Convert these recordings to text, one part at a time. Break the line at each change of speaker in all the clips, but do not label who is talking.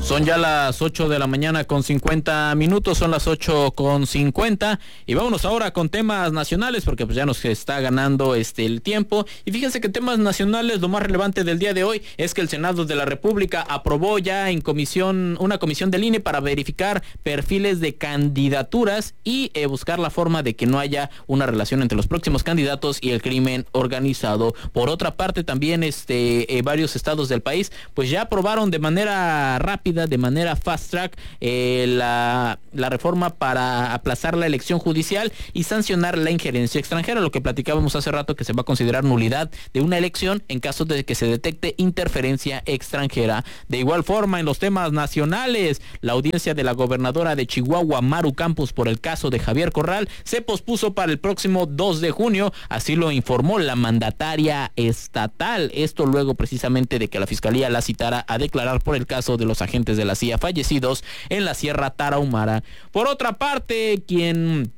Son ya las 8 de la mañana con 50 minutos, son las 8:50 y vámonos ahora con temas nacionales porque pues ya nos está ganando el tiempo. Y fíjense que temas nacionales, lo más relevante del día de hoy es que el Senado de la República aprobó ya en una comisión del INE para verificar perfiles de candidaturas y buscar la forma de que no haya una relación entre los próximos candidatos y el crimen organizado. Por otra parte, también varios estados del país pues ya aprobaron de manera rápida, de manera fast track, la reforma para aplazar la elección judicial y sancionar la injerencia extranjera, lo que platicábamos hace rato, que se va a considerar nulidad de una elección en caso de que se detecte interferencia extranjera. De igual forma, en los temas nacionales, la audiencia de la gobernadora de Chihuahua, Maru Campos, por el caso de Javier Corral, se pospuso para el próximo 2 de junio, así lo informó la mandataria estatal. Esto luego precisamente de que la fiscalía la citara a declarar por el caso de los agentes de la CIA fallecidos en la Sierra Tarahumara. Por otra parte, quien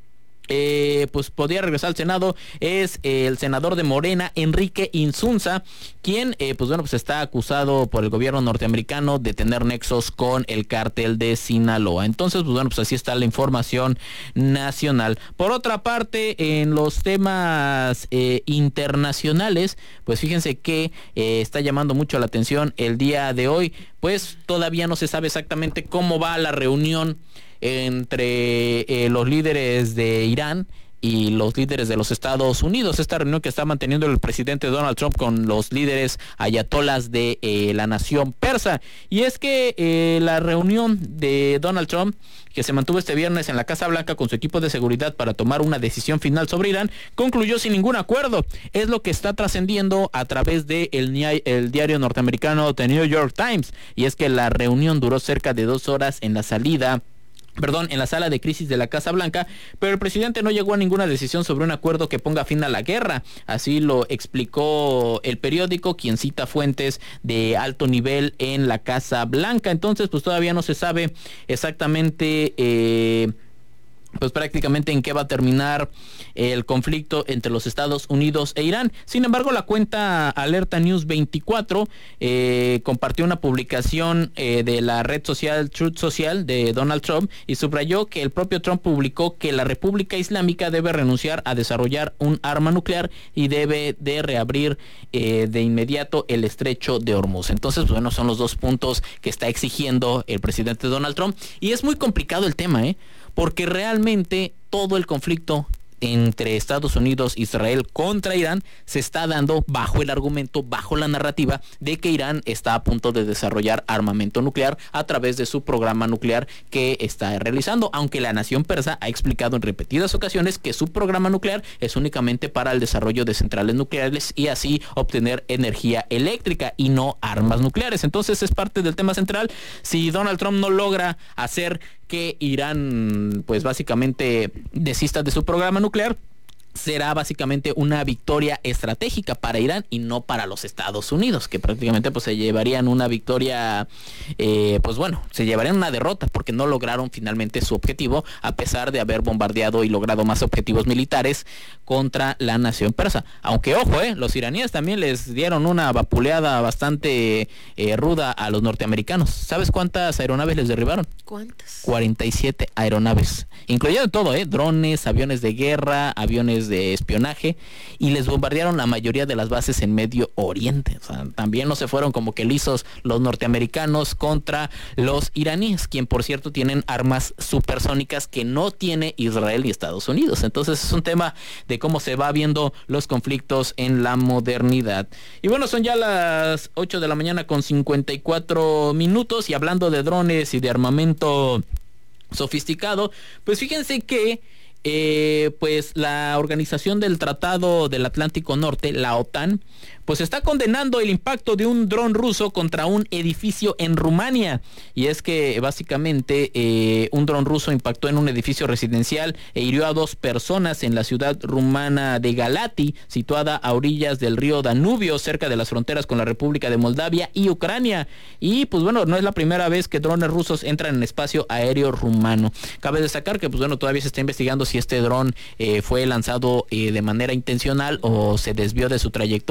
pues podría regresar al Senado es el senador de Morena, Enrique Insunza, quien pues está acusado por el gobierno norteamericano de tener nexos con el cártel de Sinaloa. Entonces pues así está la información nacional. Por otra parte, en los temas internacionales, pues fíjense que está llamando mucho la atención el día de hoy, pues todavía no se sabe exactamente cómo va la reunión entre los líderes de Irán y los líderes de los Estados Unidos. Esta reunión que está manteniendo el presidente Donald Trump con los líderes ayatolas de la nación persa. Y es que la reunión de Donald Trump, que se mantuvo este viernes en la Casa Blanca con su equipo de seguridad para tomar una decisión final sobre Irán, concluyó sin ningún acuerdo. Es lo que está trascendiendo a través de el diario norteamericano The New York Times. Y es que la reunión duró cerca de 2 horas en la sala de crisis de la Casa Blanca, pero el presidente no llegó a ninguna decisión sobre un acuerdo que ponga fin a la guerra. Así lo explicó el periódico, quien cita fuentes de alto nivel en la Casa Blanca. Entonces, pues todavía no se sabe exactamente pues prácticamente en qué va a terminar el conflicto entre los Estados Unidos e Irán. Sin embargo, la cuenta Alerta News 24 compartió una publicación de la red social Truth Social de Donald Trump y subrayó que el propio Trump publicó que la República Islámica debe renunciar a desarrollar un arma nuclear y debe de reabrir de inmediato el estrecho de Hormuz. Entonces, bueno, son los dos puntos que está exigiendo el presidente Donald Trump. Y es muy complicado el tema, porque realmente todo el conflicto entre Estados Unidos e Israel contra Irán se está dando bajo el argumento, bajo la narrativa de que Irán está a punto de desarrollar armamento nuclear a través de su programa nuclear que está realizando, aunque la nación persa ha explicado en repetidas ocasiones que su programa nuclear es únicamente para el desarrollo de centrales nucleares y así obtener energía eléctrica y no armas nucleares. Entonces es parte del tema central. Si Donald Trump no logra hacer que Irán pues básicamente desista de su programa nuclear, será básicamente una victoria estratégica para Irán y no para los Estados Unidos, que prácticamente pues se llevarían una victoria, se llevarían una derrota porque no lograron finalmente su objetivo, a pesar de haber bombardeado y logrado más objetivos militares contra la nación persa. Aunque ojo, los iraníes también les dieron una vapuleada bastante ruda a los norteamericanos. ¿Sabes cuántas aeronaves les derribaron?
¿Cuántas?
47 aeronaves, incluyendo todo, drones, aviones de guerra, aviones de espionaje, y les bombardearon la mayoría de las bases en Medio Oriente. O sea, también no se fueron como que lisos los norteamericanos contra los iraníes, quien por cierto tienen armas supersónicas que no tiene Israel y Estados Unidos. Entonces es un tema de cómo se va viendo los conflictos en la modernidad. Y bueno, son ya las 8 de la mañana con 54 minutos y hablando de drones y de armamento sofisticado, pues fíjense que pues la Organización del Tratado del Atlántico Norte, la OTAN, pues está condenando el impacto de un dron ruso contra un edificio en Rumania. Y es que básicamente un dron ruso impactó en un edificio residencial e hirió a 2 personas en la ciudad rumana de Galati, situada a orillas del río Danubio, cerca de las fronteras con la República de Moldavia y Ucrania. Y pues bueno, no es la primera vez que drones rusos entran en espacio aéreo rumano. Cabe destacar que pues bueno, todavía se está investigando si este dron fue lanzado de manera intencional o se desvió de su trayectoria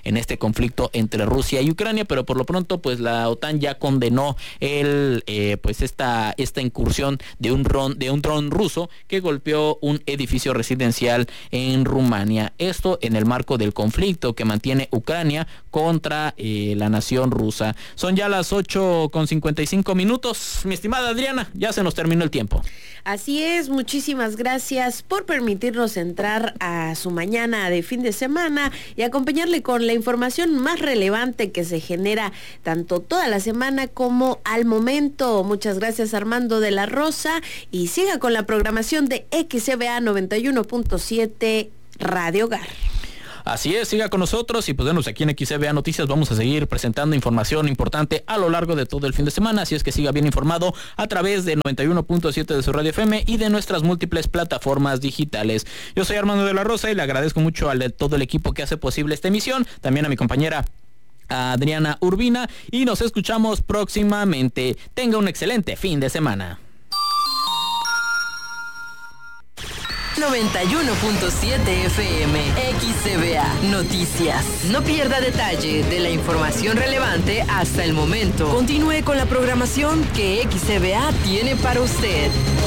en este conflicto entre Rusia y Ucrania, pero por lo pronto pues la OTAN ya condenó esta incursión de un dron ruso que golpeó un edificio residencial en Rumania. Esto en el marco del conflicto que mantiene Ucrania contra la nación rusa. Son ya las 8:55 minutos. Mi estimada Adriana, ya se nos terminó el tiempo.
Así es, muchísimas gracias por permitirnos entrar a su mañana de fin de semana y acompañarle con la información más relevante que se genera tanto toda la semana como al momento. Muchas gracias, Armando de la Rosa, y siga con la programación de XCBA 91.7 Radio Hogar.
Así es, siga con nosotros y pues bueno, aquí en XCBA Noticias vamos a seguir presentando información importante a lo largo de todo el fin de semana, así es que siga bien informado a través de 91.7 de su radio FM y de nuestras múltiples plataformas digitales. Yo soy Armando de la Rosa y le agradezco mucho a todo el equipo que hace posible esta emisión, también a mi compañera Adriana Urbina, y nos escuchamos próximamente. Tenga un excelente fin de semana.
91.7 FM, XCBA Noticias. No pierda detalle de la información relevante hasta el momento. Continúe con la programación que XCBA tiene para usted.